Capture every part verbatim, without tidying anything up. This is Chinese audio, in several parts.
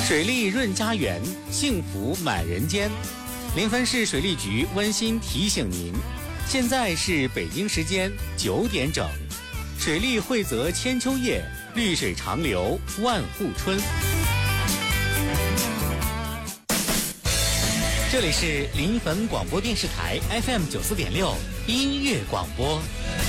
水利润家园，幸福满人间。临汾市水利局温馨提醒您，现在是北京时间九点整。水利惠泽千秋叶，绿水长流万户春。这里是临汾广播电视台 F M 九四点六音乐广播。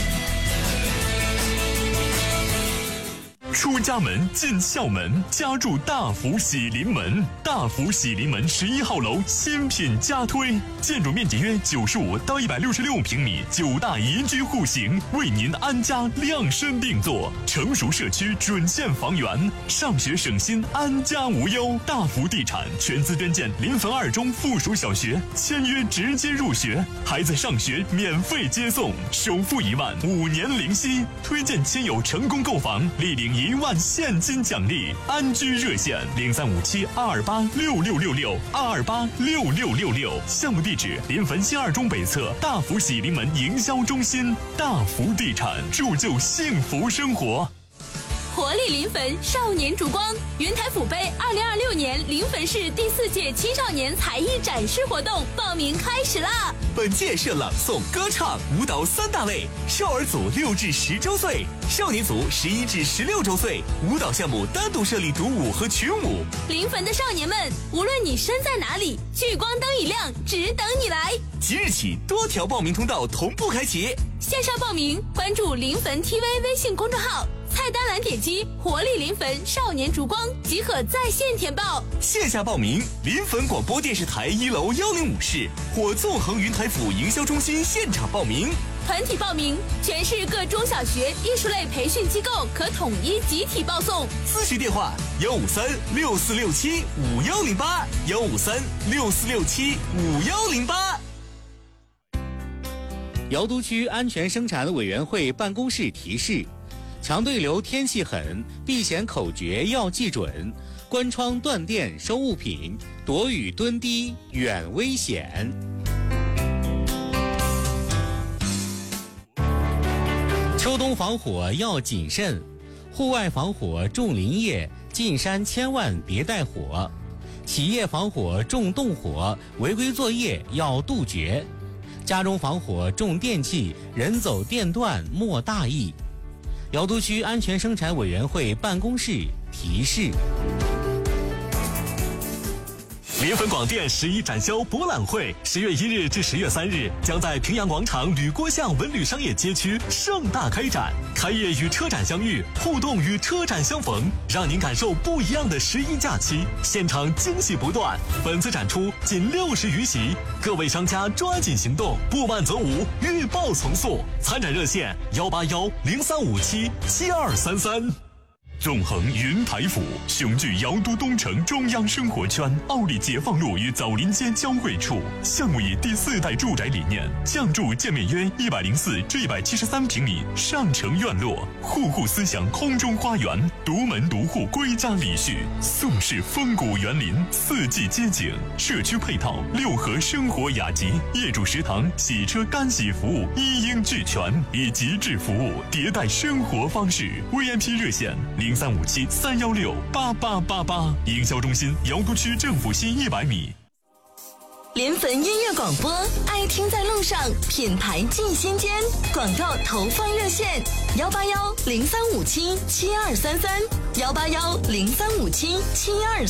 出家门进校门，家住大福喜临门。大福喜临门十一号楼新品加推，建筑面积约九十五到一百六十六平米，九大宜居户型，为您安家量身定做。成熟社区准现房源，上学省心，安家无忧。大福地产全资捐建临汾二中附属小学，签约直接入学，孩子上学免费接送，首付一万，五年零息。推荐亲友成功购房，立领一万现金奖励。安居热线零三五七二二八六六六六二二八六六六六。项目地址临汾新二中北侧大福喜临门营销中心。大福地产铸就幸福生活。 活力临汾少年烛光云台府杯二零二六年临汾市第四届青少年才艺展示活动报名开始啦！ 本届设朗诵、歌唱、舞蹈三大类，少儿组六至十周岁，少年组十一至十六周岁。舞蹈项目单独设立独舞和群舞。 临汾的少年们，无论你身在哪里，聚光灯一亮，只等你来。 即日起，多条报名通道同步开启。 线上报名，关注临汾 T V 微信公众号。菜单栏点击活力临汾少年烛光即可在线填报。 线下报名，临汾广播电视台一楼幺零五室或纵横云台府营销中心现场报名。 团体报名，全市各中小学艺术类培训机构可统一集体报送。 咨询电话：幺五三六四六七五幺零八，幺五三六四六七五幺零八。 瑶都区安全生产委员会办公室提示：强对流天气狠，避险口诀要记准，关窗断电收物品，躲雨蹲低远危险。秋冬防火要谨慎，户外防火重林业，进山千万别带火。企业防火重动火，违规作业要杜绝。家中防火重电器，人走电断莫大意。瑶都区安全生产委员会办公室提示。 临汾广电十一展销博览会十月一日至十月三日将在平阳广场吕郭巷文旅商业街区盛大开展，开业与车展相遇，互动与车展相逢，让您感受不一样的十一假期，现场惊喜不断。本次展出仅六十余席，各位商家抓紧行动，不慢则无，预报从速。参展热线幺八幺零三五七七二三三。纵横云台府，雄踞瑶都东城中央生活圈，奥利解放路与枣林街交汇处。项目以第四代住宅理念，降筑建面约一百零四至一百七十三平米上城院落，户户思想空中花园，独门独户归家礼序，宋式风骨园林，四季街景，社区配套六合生活雅集，业主食堂、洗车干洗服务一应俱全，以极致服务迭代生活方式。V I P 热线零三五七三幺六八八八八。营销中心瑶都区政府西一百米。 临汾音乐广播，爱听在路上，品牌进心间。广告投放热线：幺八幺零三五七七二三三，幺八幺零三五七七二。